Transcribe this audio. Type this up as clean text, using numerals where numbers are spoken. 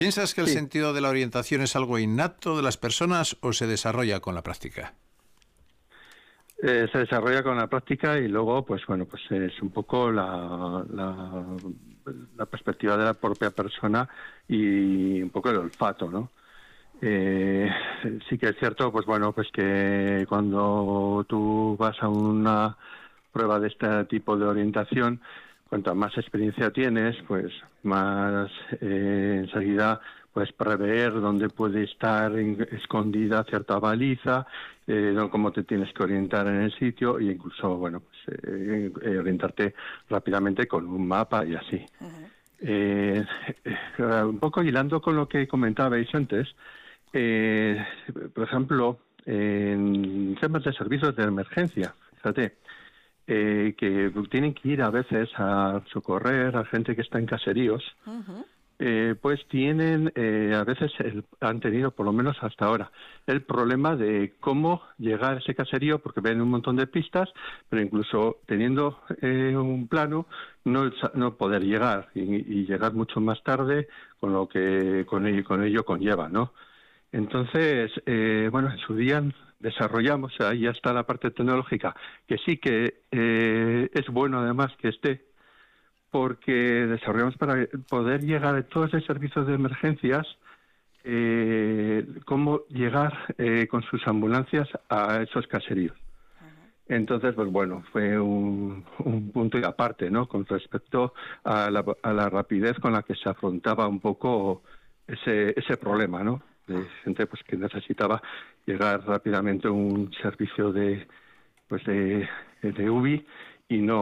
¿Piensas que el Sí, sentido de la orientación es algo innato de las personas o se desarrolla con la práctica? se desarrolla con la práctica y luego, pues bueno, pues es un poco la perspectiva de la propia persona y un poco el olfato, ¿no? Eh, sí que es cierto, pues bueno, pues que cuando tú vas a una prueba de este tipo de orientación, cuanto más experiencia tienes, pues más enseguida puedes prever dónde puede estar escondida cierta baliza, cómo te tienes que orientar en el sitio e incluso, bueno, pues, orientarte rápidamente con un mapa y así. Ujú. Eh, un poco hilando con lo que comentabais antes, eh, por ejemplo, en temas de servicios de emergencia, fíjate, que tienen que ir a veces a socorrer a gente que está en caseríos, Ujú. pues tienen, a veces han tenido, por lo menos hasta ahora, el problema de cómo llegar a ese caserío, porque ven un montón de pistas, pero incluso teniendo un plano, no poder llegar y llegar mucho más tarde con lo que con ello conlleva, ¿no? Entonces, bueno, en su día desarrollamos, ahí ya está la parte tecnológica, que sí que es bueno además que esté, porque desarrollamos para poder llegar a todos los servicios de emergencias, cómo llegar con sus ambulancias a esos caseríos. Entonces, pues bueno, fue un punto y aparte, ¿no? Con respecto a la rapidez con la que se afrontaba un poco ese problema, ¿no? De gente pues que necesitaba llegar rápidamente a un servicio de UBI y no